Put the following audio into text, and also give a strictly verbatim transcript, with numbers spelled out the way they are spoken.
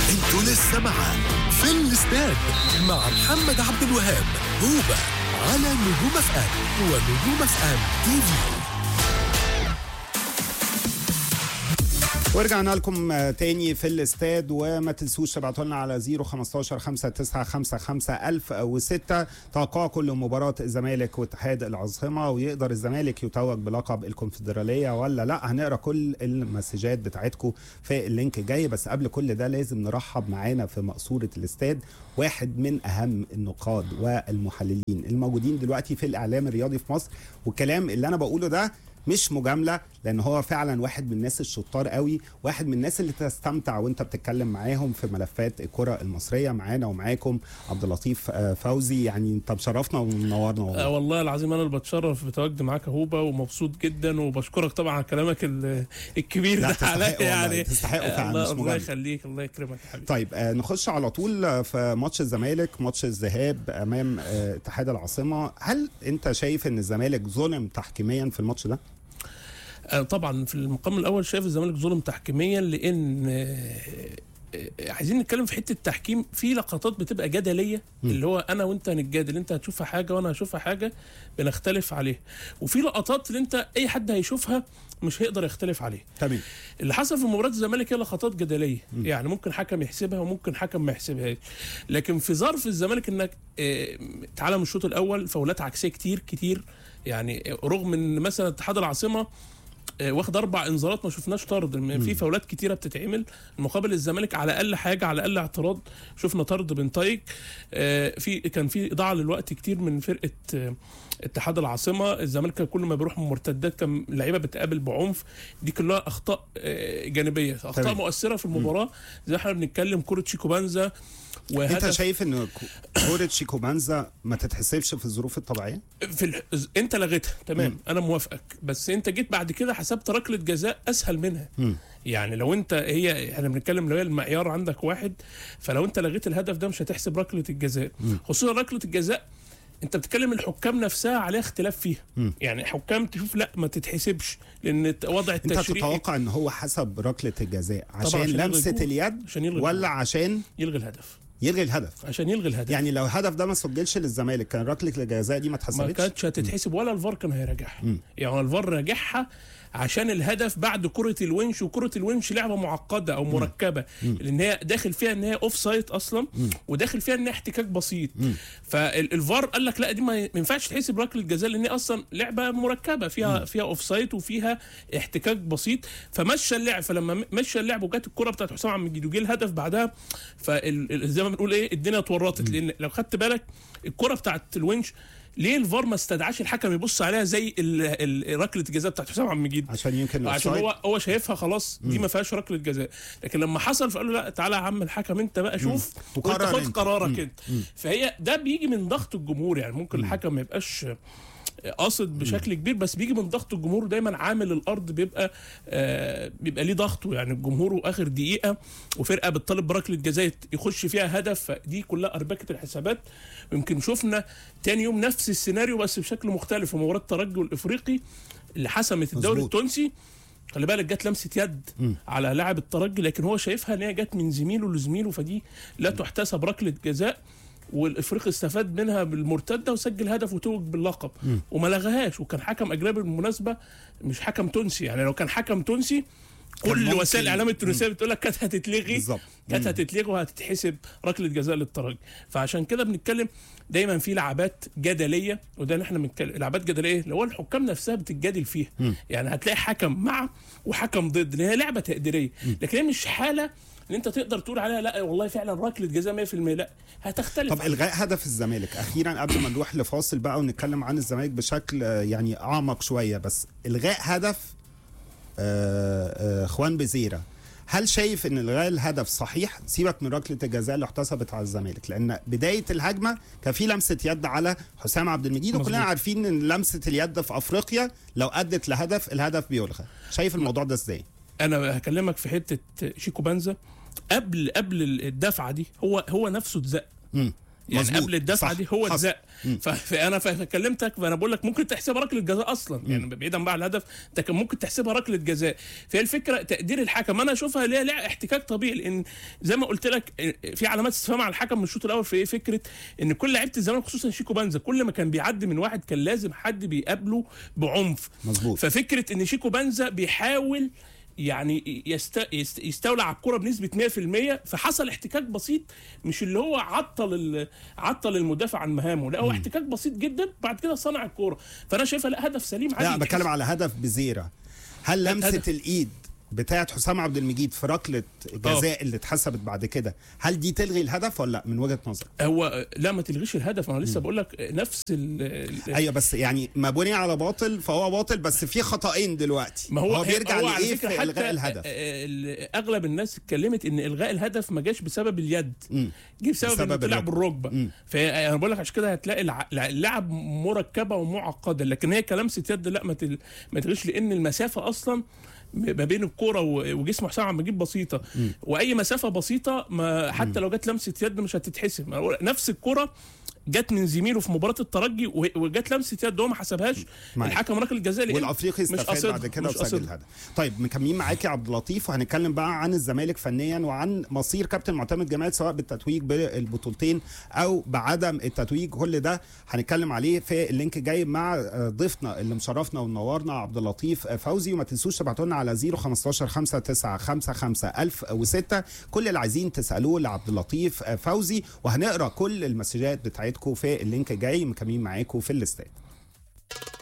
انتوا لسه مع في الاستاد مع محمد عبد الوهاب هوبا على نجوم اف ام ونجوم اف ام تي في. ورجعنا لكم تاني في الاستاد، وما تنسوش تبعتوا لنا على صفر خمستاشر خمسة تسعة خمسة خمسة ألف وستة توقع كل مباراة الزمالك واتحاد العاصمة، ويقدر الزمالك يتوج بلقب الكونفدرالية ولا لا. هنقرا كل المسجات بتاعتكم في اللينك الجاي، بس قبل كل ده لازم نرحب معانا في مقصورة الاستاد واحد من اهم النقاد والمحللين الموجودين دلوقتي في الاعلام الرياضي في مصر، والكلام اللي انا بقوله ده مش مجامله، لان هو فعلا واحد من الناس الشطار قوي، واحد من الناس اللي تستمتع وانت بتتكلم معاهم في ملفات الكره المصريه. معانا ومعاكم عبد اللطيف فوزي، يعني انت مشرفنا ومنورنا والله. آه والله العظيم انا اللي بتشرف بتواجدي معاك هوبا، ومبسوط جدا وبشكرك طبعا على كلامك الكبير ده عليا، يعني تستحقه فعلا. الله, الله يخليك، الله يكرمك يا حبيبي. طيب آه نخش على طول في ماتش الزمالك، ماتش الذهاب امام آه اتحاد العاصمه. هل انت شايف ان الزمالك ظلم تحكيميا في الماتش ده؟ طبعا في المقام الاول شايف الزمالك ظلم تحكيميا، لان عايزين نتكلم في حته التحكيم. في لقطات بتبقى جدليه م. اللي هو انا وانت هنتجادل، انت هتشوفها حاجه وانا هشوفها حاجه بنختلف عليها، وفي لقطات اللي انت اي حد هيشوفها مش هيقدر يختلف عليها. تمام. اللي حصل في مباراه الزمالك هي لقطات جدليه م. يعني ممكن حكم يحسبها وممكن حكم ما يحسبهاش، لكن في ظرف الزمالك انك اه تعالى من الشوط الاول فاولات عكسيه كتير كتير، يعني رغم ان مثلا اتحاد العاصمه واخد اربع انذارات ما شفناش طرد، في فاولات كتيره بتتعمل، مقابل الزمالك على اقل حاجه على اقل اعتراض شفنا طرد بنتايج. في كان في اضاعه للوقت كتير من فرقه اتحاد العاصمه. الزمالك كل ما بيروح من مرتدات كان اللعيبه بتقابل بعنف، دي كلها اخطاء جانبيه، اخطاء طيب. مؤثره في المباراه. زي ما احنا بنتكلم كره شيكو بانزا. انت شايف ان كوره شيكو بانزا ما تتحسبش في الظروف الطبيعيه؟ في ال... انت لغيتها تمام م. انا موافقك، بس انت جيت بعد كده حسبت ركله جزاء اسهل منها. م. يعني لو انت هي احنا بنتكلم لو هي المعيار عندك واحد، فلو انت لغيت الهدف ده مش هتحسب ركله الجزاء، خصوصا ركله الجزاء انت بتتكلم الحكام نفسها عليها اختلاف فيها. م. يعني حكام تشوف لا ما تتحسبش لان وضع التشريعي. انت تتوقع ان هو حسب ركله الجزاء عشان, عشان لمسه اليد عشان ولا عشان يلغي الهدف؟ يلغي الهدف عشان يلغي الهدف. يعني لو الهدف ده ما سجلش للزمالك كان ركله الجزاء دي ما اتحسبتش، ما كانتش هتتحسب ولا الفار كان هيراجعها. يعني الفار راجعها عشان الهدف بعد كرة الونش، وكرة الونش لعبة معقدة او مركبة مم. لان هي داخل فيها ان هي اوف سايد اصلا، مم. وداخل فيها ان احتكاك بسيط، فالفار قال لك لا دي ما ينفعش تحسب ركلة جزاء لان هي اصلا لعبة مركبة فيها مم. فيها اوف سايد وفيها احتكاك بسيط، فمشى اللعب. فلما مشى اللعب وجات الكرة بتاعت حسام عبد المجيد وجه الهدف بعدها، فزي ما بنقول ايه الدنيا اتورطت، لان لو خدت بالك الكرة بتاعت الونش ليه الفار ما استدعاش الحكم يبص عليها زي ركله الجزاء بتاعت حسام عبد المجيد؟ عشان يمكن عشان هو هو شايفها خلاص دي ما فيهاش ركله جزاء، لكن لما حصل فقال له لا تعالى يا عم الحكم انت بقى شوف وانت خد قرارك انت. فهي ده بيجي من ضغط الجمهور، يعني ممكن مم. الحكم ما يبقاش قاصد بشكل كبير، بس بيجي من ضغط الجمهور. دايما عامل الارض بيبقى آه بيبقى ليه ضغطه، يعني الجمهور واخر دقيقه وفرقه بتطالب بركله جزاء يخش فيها هدف، فدي كلها اربكه الحسابات. يمكن شفنا تاني يوم نفس السيناريو بس بشكل مختلف في مباراه الترجي الافريقي اللي حسمت الدوري مزبوط. التونسي خلي بالك جت لمسه يد م. على لاعب الترجي، لكن هو شايفها ان هي جت من زميله لزميله، فدي لا تحتسب ركله جزاء، والافريقي استفاد منها بالمرتده وسجل هدف وتوج باللقب م. وما لغاهاش. وكان حكم اجنبي بالمناسبه مش حكم تونسي، يعني لو كان حكم تونسي كل وسائل الاعلام التونسيه بتقول لك كانت هتتلغي كانت هتتلغي وهتتحسب ركله جزاء للترجي. فعشان كده بنتكلم دايما في لعبات جدليه، وده اللي احنا بنتكلم لعبات جدليه اللي هو الحكام نفسها بتتجادل فيها. م. يعني هتلاقي حكم مع وحكم ضد، لان هي لعبه تقديريه، لكن هي مش حاله اللي انت تقدر تقول عليها لا والله فعلا ركله جزاء مية في المية، لا هتختلف. طب الغاء هدف الزمالك اخيرا قبل ما نروح لفاصل بقى ونتكلم عن الزمالك بشكل يعني اعمق شويه، بس الغاء هدف آآ آآ خوان بزيرة، هل شايف ان الغاء الهدف صحيح؟ سيبك من ركله الجزاء اللي احتسبت على الزمالك، لان بدايه الهجمه كان في لمسه يد على حسام عبد المجيد، وكلنا عارفين ان لمسه اليد في افريقيا لو ادت لهدف الهدف بيلغى. شايف الموضوع ده ازاي؟ انا هكلمك في حته شيكو بانزا قبل قبل الدفعه دي، هو هو نفسه اتزق، يعني مزبوط. قبل الدفعه صح. دي هو حصل. اتزق. فانا فكلمتك فانا بقول لك ممكن تحسبها ركله جزاء اصلا، يعني بعيدا بقى عن الهدف انت كان ممكن تحسبها ركله جزاء. فهي الفكره تقدير الحكم، انا اشوفها ليها ليها احتكاك طبيعي، لان زي ما قلت لك في علامات استفهام على الحكم من الشوط الاول في ايه، فكره ان كل لعيبه الزمالك خصوصا شيكو بنزا كل ما كان بيعدي من واحد كان لازم حد بيقابله بعنف. مظبوط. ففكره ان شيكو بنزا بيحاول يعني يست... يست... يستولى على الكرة بنسبة مية في المية، فحصل احتكاك بسيط مش اللي هو عطل ال... عطل المدافع عن مهامه، لا هو احتكاك بسيط جدا بعد كده صنع الكرة. فانا شايفها لا هدف سليم عادي. لا بتكلم على هدف بزيرة. هل لمسة هدف. الايد بتاعت حسام عبد المجيد في ركله جزاء اللي اتحسبت بعد كده، هل دي تلغي الهدف ولا لا من وجهه نظرك؟ هو لا ما تلغيش الهدف، انا لسه بقول لك نفس ال ايوه بس يعني ما بني على باطل فهو باطل، بس في خطأين دلوقتي. ما هو, هو بيرجع هو لايه في الغاء الهدف؟ اغلب الناس اتكلمت ان الغاء الهدف ما جاش بسبب اليد، جه بسبب انه طلع بالركبه. فانا بقول لك عشان كده هتلاقي اللعب مركبه ومعقده، لكن هي كلمسه يد لا ما ما تلغيش، لان المسافه اصلا ما بين الكوره وجسم حسام عبد المجيد بسيطه. م. واي مسافه بسيطه ما حتى م. لو جت لمسه يد مش هتتحسب. نفس الكوره جت من زميله في مباراه الترجي وجت لمسه يد وهو ما حسبهاش الحكم ركله الجزاء، والافريقي استفاد بعد كده وسجل الهدف. طيب مكملين معاك يا عبد اللطيف، وهنتكلم بقى عن الزمالك فنيا وعن مصير كابتن معتمد جمال سواء بالتتويج بالبطولتين او بعدم التتويج. كل ده هنتكلم عليه في اللينك جاي مع ضيفنا اللي مشرفنا ونورنا عبد اللطيف فوزي. وما تنسوش تبعتوا لنا على صفر خمستاشر خمسة تسعة خمسة خمسة ألف وستة كل اللي عايزين تسالوه لعبد اللطيف فوزي، وهنقرا كل المسجات بتاعتكم في اللينك جاي. مكملين معاكم في الاستاد.